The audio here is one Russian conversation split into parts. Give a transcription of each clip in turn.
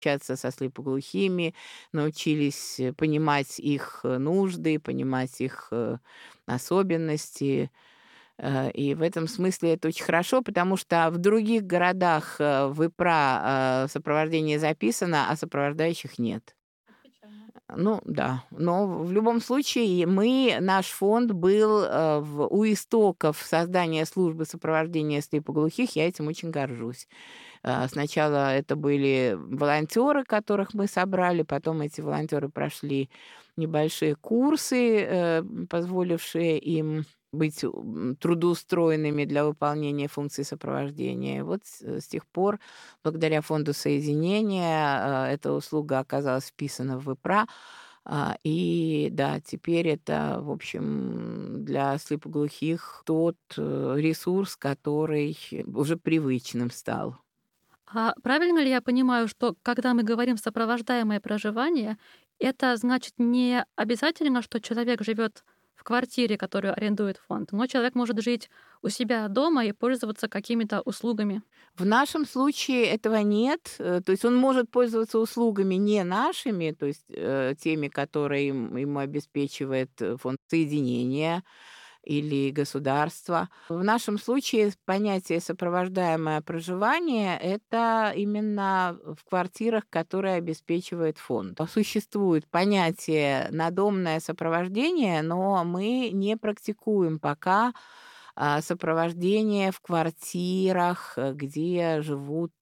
общаться со слепоглухими, научились понимать их нужды, понимать их особенности. И в этом смысле это очень хорошо, потому что в других городах в ИПРА сопровождение записано, а сопровождающих нет. Печально. Ну да, но в любом случае наш фонд был у истоков создания службы сопровождения слепоглухих, я этим очень горжусь. Сначала это были волонтеры, которых мы собрали, потом эти волонтеры прошли небольшие курсы, позволившие им быть трудоустроенными для выполнения функций сопровождения. Вот с тех пор, благодаря фонду соединения, эта услуга оказалась вписана в ИПРА. И да, теперь это, в общем, для слепоглухих тот ресурс, который уже привычным стал. А правильно ли я понимаю, что когда мы говорим «сопровождаемое проживание», это значит не обязательно, что человек живет в квартире, которую арендует фонд, но человек может жить у себя дома и пользоваться какими-то услугами? В нашем случае этого нет. То есть он может пользоваться услугами не нашими, то есть, теми, которые ему обеспечивает фонд соединения или государство. В нашем случае понятие «сопровождаемое проживание» — это именно в квартирах, которые обеспечивает фонд. Существует понятие «надомное сопровождение», но мы не практикуем пока сопровождение в квартирах, где живут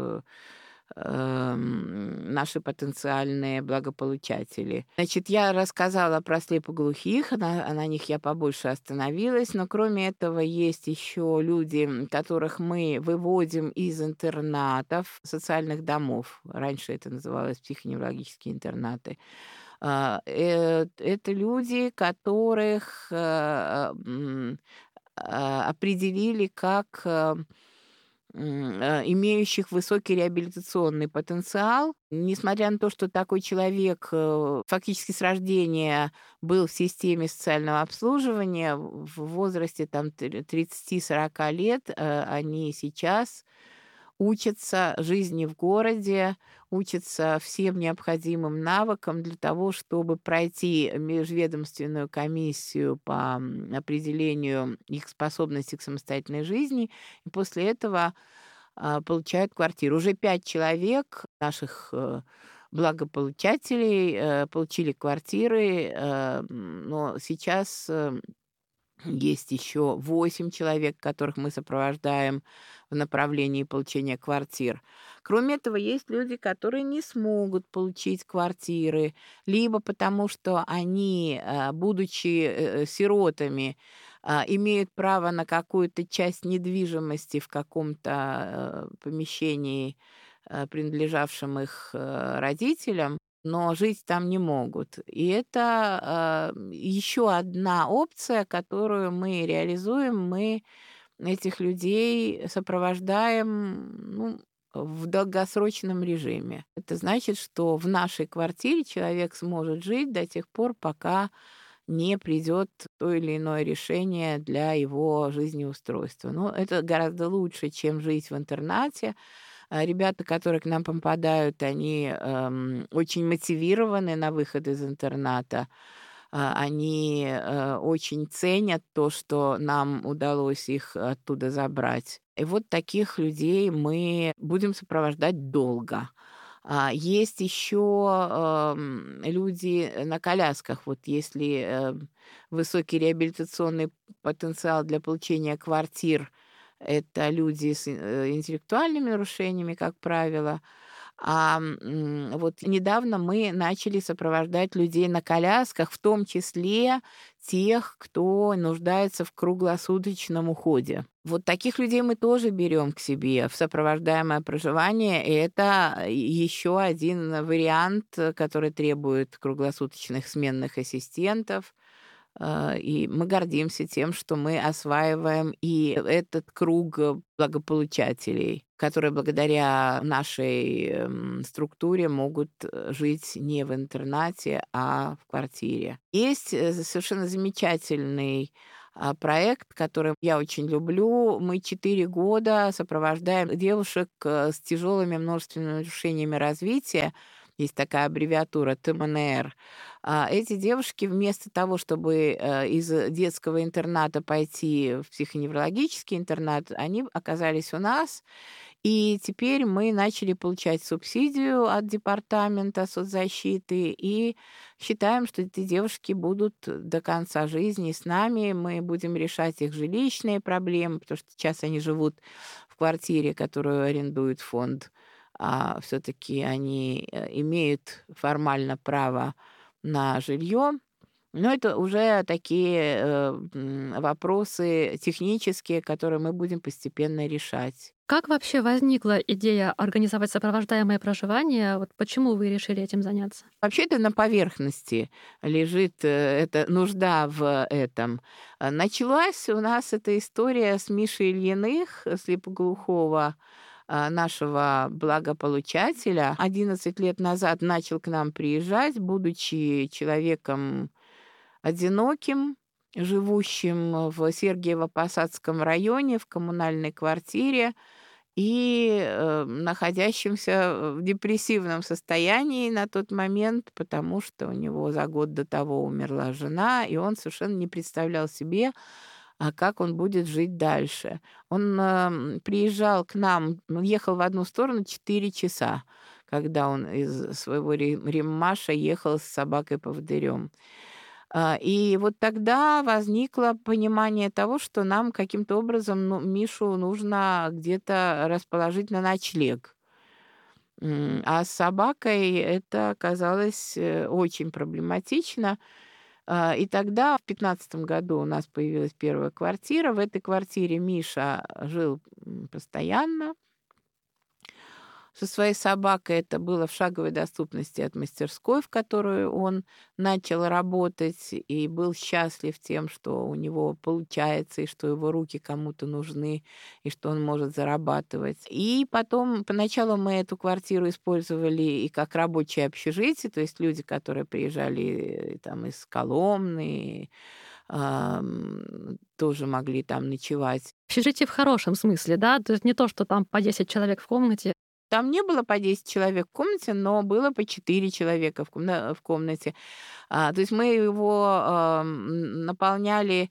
наши потенциальные благополучатели. Значит, я рассказала про слепоглухих, на них я побольше остановилась, но кроме этого есть еще люди, которых мы выводим из интернатов, социальных домов. Раньше это называлось психоневрологические интернаты. Это люди, которых определили как имеющих высокий реабилитационный потенциал. Несмотря на то, что такой человек фактически с рождения был в системе социального обслуживания, в возрасте там 30-40 лет они сейчас учатся жизни в городе, учатся всем необходимым навыкам для того, чтобы пройти межведомственную комиссию по определению их способности к самостоятельной жизни. И после этого получают квартиру. Уже 5 человек наших благополучателей получили квартиры, но сейчас есть еще 8 человек, которых мы сопровождаем в направлении получения квартир. Кроме этого, есть люди, которые не смогут получить квартиры, либо потому, что они, будучи сиротами, имеют право на какую-то часть недвижимости в каком-то помещении, принадлежавшем их родителям, но жить там не могут. И это, еще одна опция, которую мы реализуем. Мы этих людей сопровождаем, ну, в долгосрочном режиме. Это значит, что в нашей квартире человек сможет жить до тех пор, пока не придет то или иное решение для его жизнеустройства. Но это гораздо лучше, чем жить в интернате. Ребята, которые к нам попадают, они очень мотивированы на выход из интерната. Они очень ценят то, что нам удалось их оттуда забрать. И вот таких людей мы будем сопровождать долго. Есть еще люди на колясках. Вот если высокий реабилитационный потенциал для получения квартир — это люди с интеллектуальными нарушениями, как правило. Вот недавно мы начали сопровождать людей на колясках, в том числе тех, кто нуждается в круглосуточном уходе. Вот таких людей мы тоже берем к себе в сопровождаемое проживание, и это еще один вариант, который требует круглосуточных сменных ассистентов. И мы гордимся тем, что мы осваиваем и этот круг благополучателей, которые благодаря нашей структуре могут жить не в интернате, а в квартире. Есть совершенно замечательный проект, который я очень люблю. Мы 4 года сопровождаем девушек с тяжелыми множественными нарушениями развития. Есть такая аббревиатура ТМНР. Эти девушки вместо того, чтобы из детского интерната пойти в психоневрологический интернат, они оказались у нас. И теперь мы начали получать субсидию от департамента соцзащиты и считаем, что эти девушки будут до конца жизни с нами. Мы будем решать их жилищные проблемы, потому что сейчас они живут в квартире, которую арендует фонд, а все-таки они имеют формально право на жилье. Но это уже такие вопросы технические, которые мы будем постепенно решать. Как вообще возникла идея организовать сопровождаемое проживание? Вот почему вы решили этим заняться? Вообще это на поверхности лежит эта нужда в этом. Началась у нас эта история с Мишей Ильиных, слепоглухого, нашего благополучателя. 11 лет назад начал к нам приезжать, будучи человеком одиноким, живущим в Сергиево-Посадском районе в коммунальной квартире и находящимся в депрессивном состоянии на тот момент, потому что у него за год до того умерла жена, и он совершенно не представлял себе, как он будет жить дальше. Он приезжал к нам, ехал в одну сторону 4 часа, когда он из своего Риммаша ехал с собакой-поводырем. И вот тогда возникло понимание того, что нам каким-то образом Мишу нужно где-то расположить на ночлег. А с собакой это оказалось очень проблематично. И тогда, в 2015 году, у нас появилась первая квартира. В этой квартире Миша жил постоянно. Со своей собакой это было в шаговой доступности от мастерской, в которую он начал работать, и был счастлив тем, что у него получается, и что его руки кому-то нужны, и что он может зарабатывать. И потом, поначалу мы эту квартиру использовали и как рабочее общежитие, то есть люди, которые приезжали там из Коломны, тоже могли там ночевать. Общежитие в хорошем смысле, да? То есть не то, что там по 10 человек в комнате. Там не было по 10 человек в комнате, но было по 4 человека в комнате. То есть мы его наполняли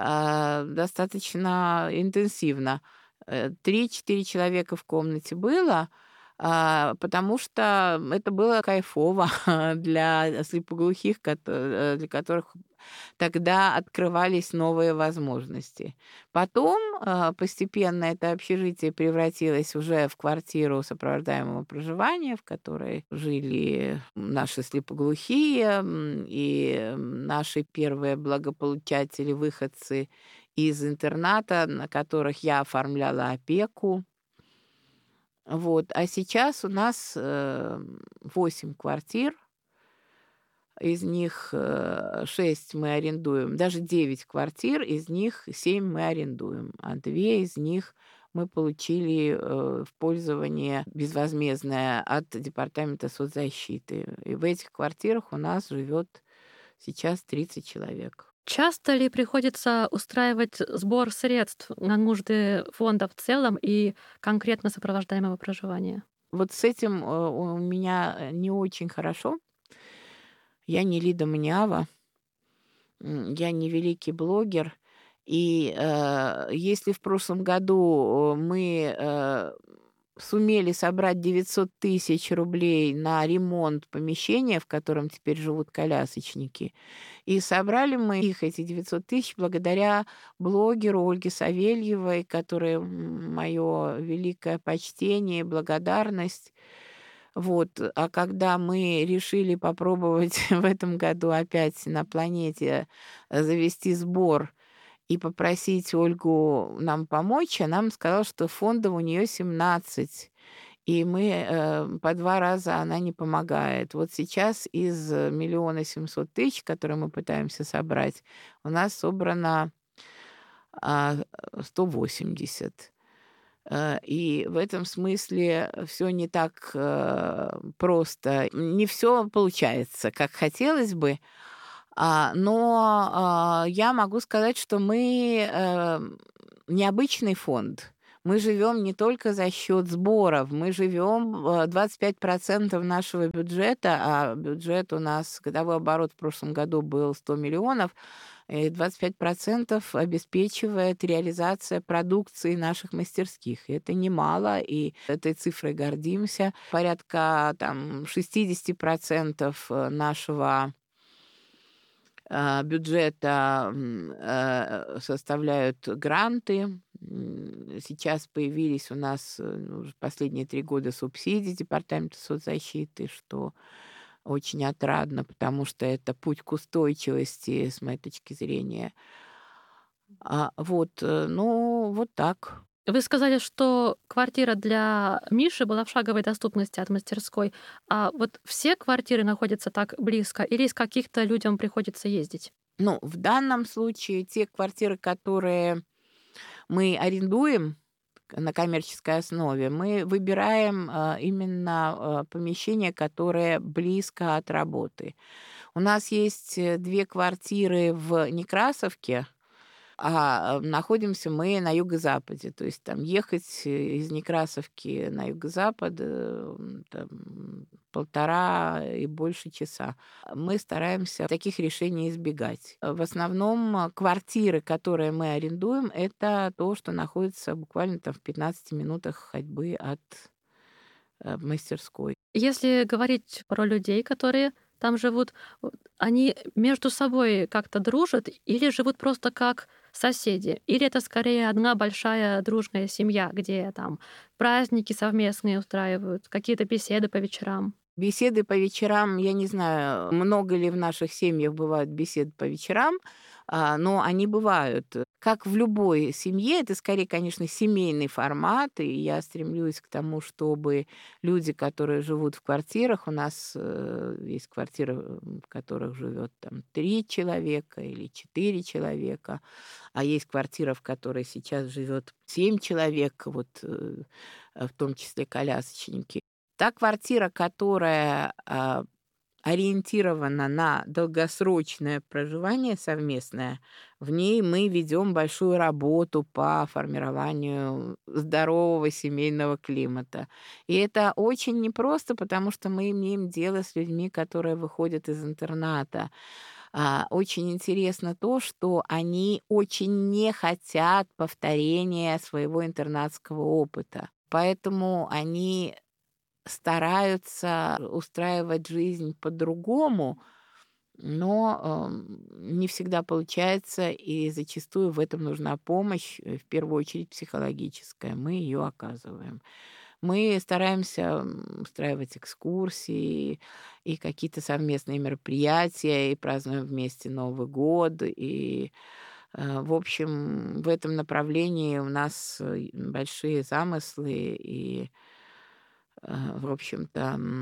достаточно интенсивно. 3-4 человека в комнате было, потому что это было кайфово для слепоглухих, для которых тогда открывались новые возможности. Потом постепенно это общежитие превратилось уже в квартиру сопровождаемого проживания, в которой жили наши слепоглухие и наши первые благополучатели, выходцы из интерната, на которых я оформляла опеку. Вот. А сейчас у нас 8 квартир. Из них 6 мы арендуем, даже 9 квартир, из них 7 мы арендуем, а 2 из них мы получили в пользование безвозмездное от Департамента соцзащиты. И в этих квартирах у нас живет сейчас 30 человек. Часто ли приходится устраивать сбор средств на нужды фонда в целом и конкретно сопровождаемого проживания? Вот с этим у меня не очень хорошо. Я не Лида Маниава, я не великий блогер. И если в прошлом году мы сумели собрать 900 тысяч рублей на ремонт помещения, в котором теперь живут колясочники, и собрали мы их, эти 900 тысяч, благодаря блогеру Ольге Савельевой, которой мое великое почтение и благодарность. Вот. А когда мы решили попробовать в этом году опять на планете завести сбор и попросить Ольгу нам помочь, она нам сказала, что фондов у нее 17, и мы по 2 раза она не помогает. Вот сейчас из 1 700 000, которые мы пытаемся собрать, у нас собрано 180. И в этом смысле все не так просто. Не все получается, как хотелось бы. Но я могу сказать, что мы необычный фонд. Мы живем не только за счет сборов, мы живем 25% нашего бюджета, а бюджет у нас, годовой оборот в прошлом году был 100 миллионов, и 25% обеспечивает реализация продукции наших мастерских. И это немало, и этой цифрой гордимся. Порядка 60% нашего бюджета составляют гранты. Сейчас появились у нас уже последние 3 года субсидии Департамента соцзащиты, что очень отрадно, потому что это путь к устойчивости, с моей точки зрения. Вот так. Вы сказали, что квартира для Миши была в шаговой доступности от мастерской. А вот все квартиры находятся так близко или из каких-то людям приходится ездить? В данном случае те квартиры, которые мы арендуем на коммерческой основе, мы выбираем именно помещение, которое близко от работы. У нас есть 2 квартиры в Некрасовке, а находимся мы на юго-западе. То есть там ехать из Некрасовки на юго-запад там 1,5 и больше часа. Мы стараемся таких решений избегать. В основном квартиры, которые мы арендуем, это то, что находится буквально там в 15 минутах ходьбы от мастерской. Если говорить про людей, которые там живут, они между собой как-то дружат или живут просто как соседи? Или это скорее одна большая дружная семья, где там праздники совместные устраивают, какие-то беседы по вечерам? Беседы по вечерам, я не знаю, много ли в наших семьях бывают беседы по вечерам, но они бывают. Как в любой семье, это скорее, конечно, семейный формат, и я стремлюсь к тому, чтобы люди, которые живут в квартирах, у нас есть квартиры, в которых живет там 3 человека или 4 человека, а есть квартира, в которой сейчас живет 7 человек, в том числе колясочники. Та квартира, которая ориентирована на долгосрочное проживание совместное, в ней мы ведем большую работу по формированию здорового семейного климата. И это очень непросто, потому что мы имеем дело с людьми, которые выходят из интерната. Очень интересно то, что они очень не хотят повторения своего интернатского опыта. Поэтому они стараются устраивать жизнь по-другому, но не всегда получается, и зачастую в этом нужна помощь, в первую очередь психологическая. Мы ее оказываем. Мы стараемся устраивать экскурсии и какие-то совместные мероприятия, и празднуем вместе Новый год, в общем, в этом направлении у нас большие замыслы, и в общем-то,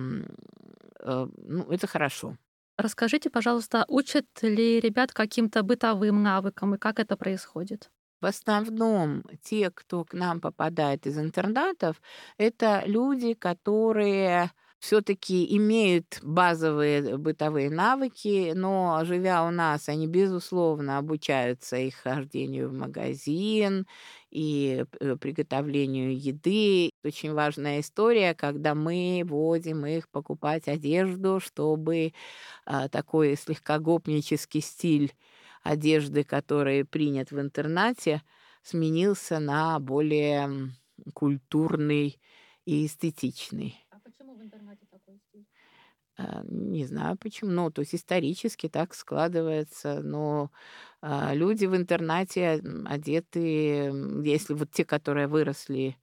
это хорошо. Расскажите, пожалуйста, учат ли ребят каким-то бытовым навыкам и как это происходит? В основном те, кто к нам попадает из интернатов, это люди, которые все-таки имеют базовые бытовые навыки, но живя у нас, они, безусловно, обучаются их хождению в магазин и приготовлению еды. Очень важная история, когда мы вводим их покупать одежду, чтобы такой слегка гопнический стиль одежды, который принят в интернате, сменился на более культурный и эстетичный. А почему в интернате такой стиль? Не знаю почему. То есть исторически так складывается, но люди в интернате одеты, если вот те, которые выросли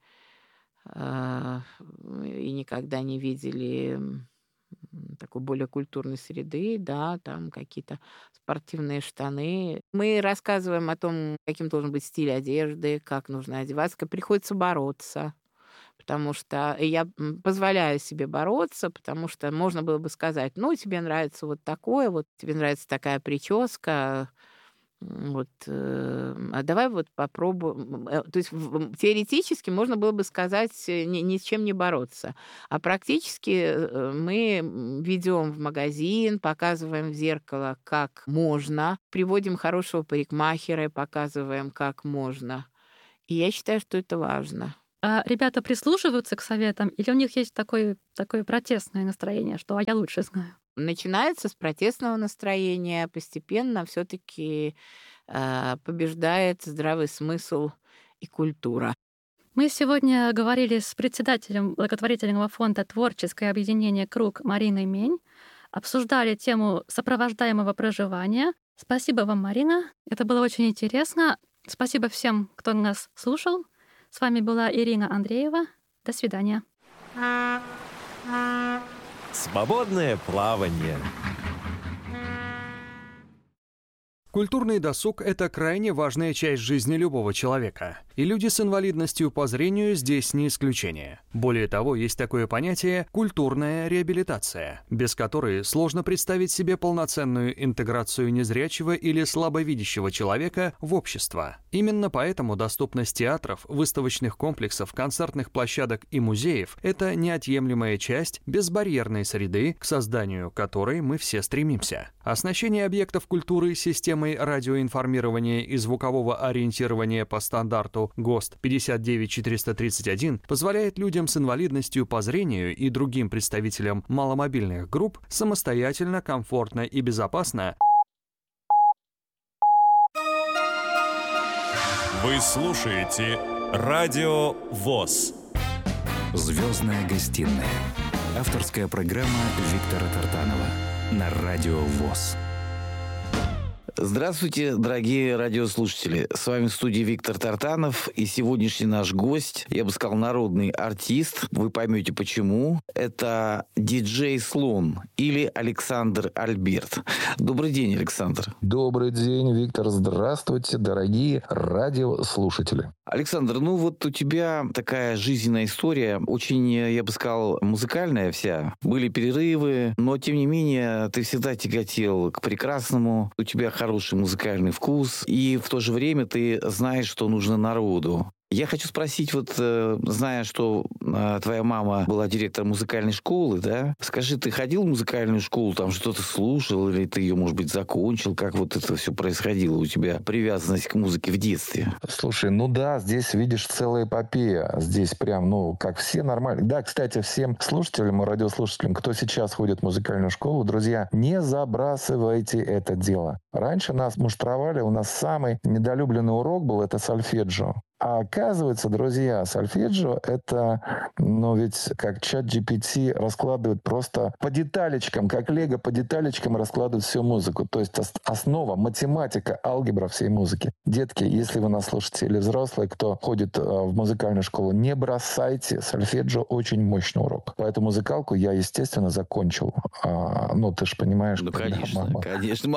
и никогда не видели такой более культурной среды, да, там какие-то спортивные штаны. Мы рассказываем о том, каким должен быть стиль одежды, как нужно одеваться. Приходится бороться, потому что я позволяю себе бороться, потому что можно было бы сказать, тебе нравится вот такое, вот тебе нравится такая прическа, А давай вот попробуем. То есть теоретически можно было бы сказать ни с чем не бороться. А практически мы ведем в магазин, показываем в зеркало, как можно, приводим хорошего парикмахера и показываем, как можно. И я считаю, что это важно. А ребята прислушиваются к советам, или у них есть такое протестное настроение, что «а я лучше знаю»? Начинается с протестного настроения, постепенно все-таки побеждает здравый смысл и культура. Мы сегодня говорили с председателем благотворительного фонда «Творческое объединение Круг» Мариной Мень, обсуждали тему сопровождаемого проживания. Спасибо вам, Марина. Это было очень интересно. Спасибо всем, кто нас слушал. С вами была Ирина Андреева. До свидания. Свободное плавание. Культурный досуг – это крайне важная часть жизни любого человека. И люди с инвалидностью по зрению здесь не исключение. Более того, есть такое понятие «культурная реабилитация», без которой сложно представить себе полноценную интеграцию незрячего или слабовидящего человека в общество. Именно поэтому доступность театров, выставочных комплексов, концертных площадок и музеев – это неотъемлемая часть безбарьерной среды, к созданию которой мы все стремимся. Оснащение объектов культуры системой радиоинформирования и звукового ориентирования по стандарту ГОСТ 59431 позволяет людям с инвалидностью по зрению и другим представителям маломобильных групп самостоятельно, комфортно и безопасно. Вы слушаете Радио ВОС. «Звездная гостиная». Авторская программа Виктора Тартанова на Радио ВОС. Здравствуйте, дорогие радиослушатели. С вами в студии Виктор Тартанов. И сегодняшний наш гость, я бы сказал, народный артист. Вы поймете почему. Это диджей Слон или Александр Альберт. Добрый день, Александр. Добрый день, Виктор. Здравствуйте, дорогие радиослушатели. Александр, ну вот у тебя такая жизненная история, очень, я бы сказал, музыкальная вся. Были перерывы, но тем не менее ты всегда тяготел к прекрасному. У тебя хороший музыкальный вкус, и в то же время ты знаешь, что нужно народу. Я хочу спросить, вот зная, что твоя мама была директором музыкальной школы, да? Скажи, ты ходил в музыкальную школу, там что-то слушал, или ты ее, может быть, закончил? Как вот это все происходило у тебя, привязанность к музыке в детстве? Слушай, ну да, здесь видишь целая эпопея. Здесь прям, ну, как все нормально. Да, кстати, всем слушателям и радиослушателям, кто сейчас ходит в музыкальную школу, друзья, не забрасывайте это дело. Раньше нас муштровали, у нас самый недолюбленный урок был, это сольфеджио. А оказывается, друзья, сольфеджио — это, ну ведь как чат GPT раскладывает просто по деталечкам, как лего по деталечкам раскладывает всю музыку. То есть основа, математика, алгебра всей музыки. Детки, если вы нас слушаете, или взрослые, кто ходит в музыкальную школу, не бросайте. Сольфеджио — очень мощный урок. Поэтому музыкалку я, естественно, закончил. Ну, ты же понимаешь. Ну, конечно, мама, конечно.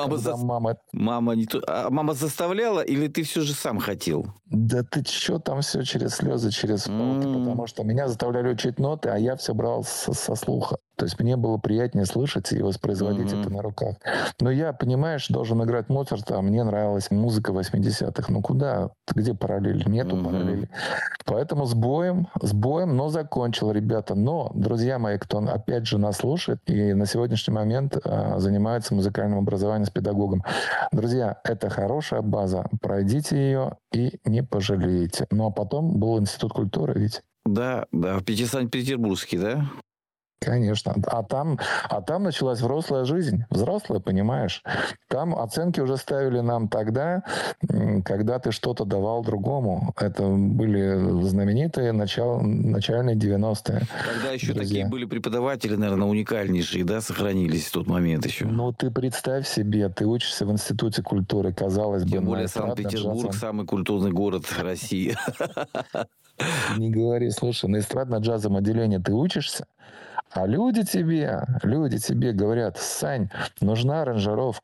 Мама заставляла, или ты все же сам хотел? Да ты что там все через слезы, через палки, потому что меня заставляли учить ноты, а я все брал со слуха. То есть мне было приятнее слышать и воспроизводить это на руках. Но я, понимаешь, должен играть Моцарта, а мне нравилась музыка 80-х. Ну куда? Где параллели? Нету параллели. Поэтому с боем, но закончил, ребята. Но, друзья мои, кто опять же нас слушает и на сегодняшний момент занимается музыкальным образованием с педагогом. Друзья, это хорошая база. Пройдите ее и не пожалеете. Ну а потом был Институт культуры, ведь. Да, в Санкт-Петербургский, да? Конечно. А там началась взрослая жизнь. Взрослая, понимаешь. Там оценки уже ставили нам тогда, когда ты что-то давал другому. Это были знаменитые начальные 90-е. Тогда еще такие были преподаватели, наверное, уникальнейшие, да, сохранились в тот момент еще. Ну, ты представь себе, ты учишься в Институте культуры, казалось бы. Тем более Санкт-Петербург самый культурный город России. Не говори, слушай, на эстрадно-джазовом отделении ты учишься, а люди тебе говорят: Сань, нужна аранжировка.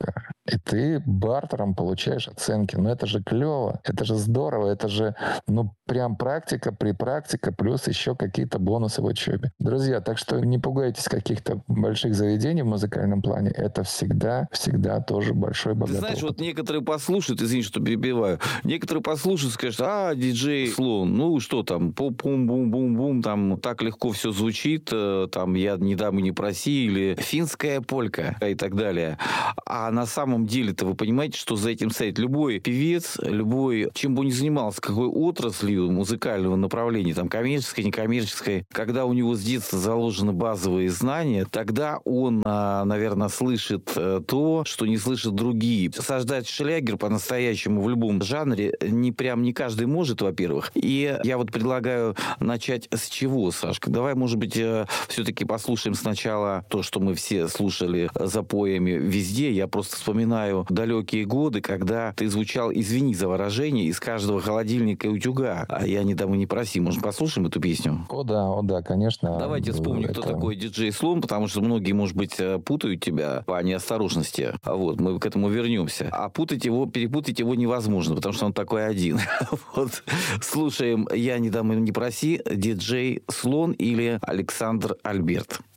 И ты бартером получаешь оценки. Ну, это же клево, это же здорово, это же, ну, прям практика, плюс еще какие-то бонусы в учебе. Друзья, так что не пугайтесь каких-то больших заведений в музыкальном плане. Это всегда тоже большой богатый Ты знаешь, опыт. вот некоторые послушают, извини, что перебиваю, некоторые послушают, скажут, диджей Слон, ну что там, пум-бум-бум-бум-бум, там так легко все звучит, там я не дам и не проси, или финская полька и так далее. А на самом деле-то вы понимаете, что за этим стоит любой певец, любой, чем бы он ни занимался, какой отраслью музыкального направления, там коммерческой, некоммерческой, когда у него с детства заложены базовые знания, тогда он, наверное, слышит то, что не слышат другие. Создать шлягер по-настоящему в любом жанре не каждый может, во-первых. И я вот предлагаю начать с чего, Сашка? Давай, может быть, все-таки послушаем сначала то, что мы все слушали запоями везде. Я просто вспоминаю далекие годы, когда ты звучал, извини за выражение, из каждого холодильника и утюга. А я не дам и не проси. Может, послушаем эту песню? О да, конечно. Давайте вспомним, кто такой диджей Слон, потому что многие, может быть, путают тебя по неосторожности. Вот, мы к этому вернемся. А перепутать его невозможно, потому что он такой один. Вот. Слушаем «Я не дам и не проси», диджей Слон или Александр Альберт.